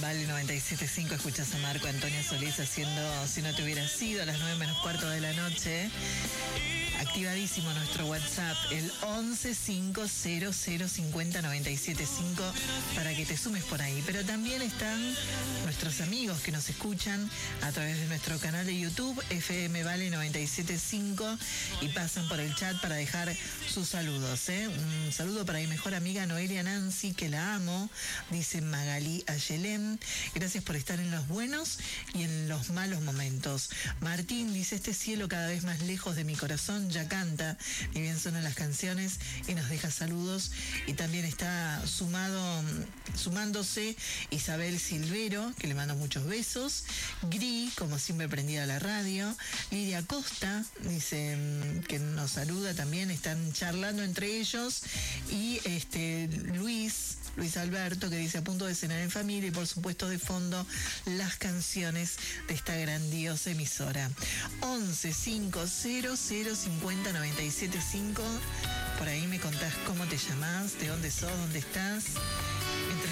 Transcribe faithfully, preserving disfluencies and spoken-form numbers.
Vale noventa y siete punto cinco, escuchas a Marco Antonio Solís haciendo Si no te hubiera sido a las nueve menos cuarto de la noche. Activadísimo nuestro WhatsApp, el once cinco cero cero cincuenta noventa y siete cinco, para que te sumes por ahí. Pero también están nuestros amigos que nos escuchan a través de nuestro canal de YouTube, F M Vale noventa y siete punto cinco, y pasan por el chat para dejar sus saludos. ¿eh? Un saludo para mi mejor amiga Noelia Nancy, que la amo, dice Magalí Ayelén. Gracias por estar en los buenos y en los malos momentos. Martín dice, este cielo cada vez más lejos de mi corazón ya canta, ni bien suenan las canciones, y nos deja saludos. Y también está sumado, sumándose Isabel Silvero, que le mando muchos besos. Gri, como siempre prendida a la radio. Lidia Costa dice que nos saluda también, están charlando entre ellos. Y este Luis, Luis Alberto, que dice a punto de cenar en familia, y por supuesto de fondo las canciones de esta grandiosa emisora. once cinco cero cero cincuenta noventa y siete cinco. Por ahí me contás cómo te llamás, de dónde sos, dónde estás.